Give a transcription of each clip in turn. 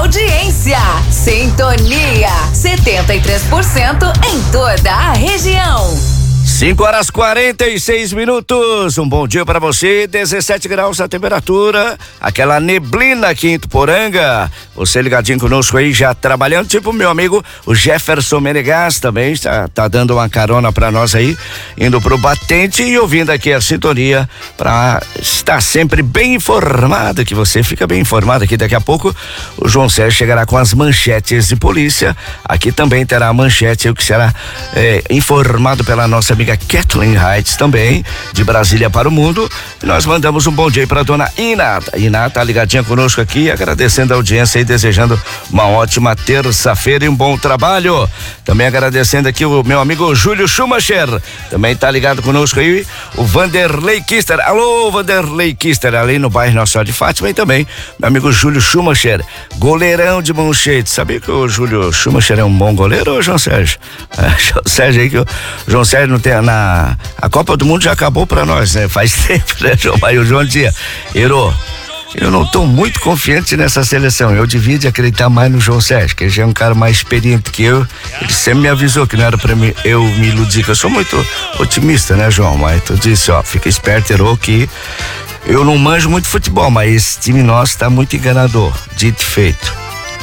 audiência. Sintonia 73% em toda a região. 5h46. Um bom dia para você. 17 graus a temperatura. Aquela neblina aqui em Tuporanga. Você ligadinho conosco aí, já trabalhando. Tipo meu amigo, o Jefferson Menegas também tá dando uma carona para nós aí, indo pro batente e ouvindo aqui a sintonia para estar sempre bem informado, que você fica bem informado aqui. Daqui a pouco o João Sérgio chegará com as manchetes de polícia. Aqui também terá a manchete, o que será informado pela nossa amiga Kathleen Heights, também de Brasília para o mundo. E nós mandamos um bom dia para dona Inata. Inata tá ligadinha conosco aqui, agradecendo a audiência e desejando uma ótima terça-feira e um bom trabalho. Também agradecendo aqui o meu amigo Júlio Schumacher, também tá ligado conosco aí, o Vanderlei Kister. Alô, Vanderlei Kister, ali no bairro Nossa Senhora de Fátima. E também meu amigo Júlio Schumacher, goleirão de mão cheia. Sabia que o Júlio Schumacher é um bom goleiro, ô João Sérgio? João Sérgio aí, que o João Sérgio não tem a Copa do Mundo já acabou pra nós, né? Faz tempo, né, João? Aí o João dizia, eu não tô muito confiante nessa seleção, eu devia de acreditar mais no João Sérgio, que ele já é um cara mais experiente que eu. Ele sempre me avisou que não era pra mim, eu me iludir, que eu sou muito otimista, né, João? Mas tu disse, fica esperto, que eu não manjo muito futebol, mas esse time nosso tá muito enganador, dito e feito.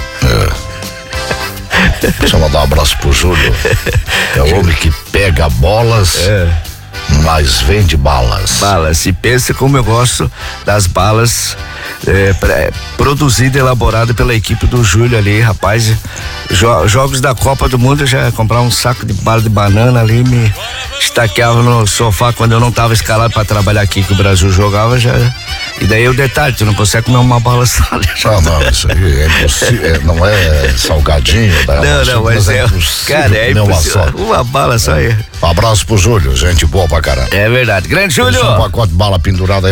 Deixa eu mandar um abraço pro Júlio. É o homem que pega bolas, mas vende balas. Balas, e pensa como eu gosto das balas produzidas e elaboradas pela equipe do Júlio ali, rapaz. Jogos da Copa do Mundo, eu já ia comprar um saco de bala de banana ali, me estaqueava no sofá quando eu não tava escalado pra trabalhar aqui, que o Brasil jogava já. E daí o detalhe, tu não consegue comer uma bala só. Não, isso aí é impossível, não é salgadinho, né? Não, mas é cara, é impossível. Uma bala só aí. Um abraço pro Júlio, gente boa pra caramba. É verdade. Grande Júlio! Um pacote de bala pendurado aí.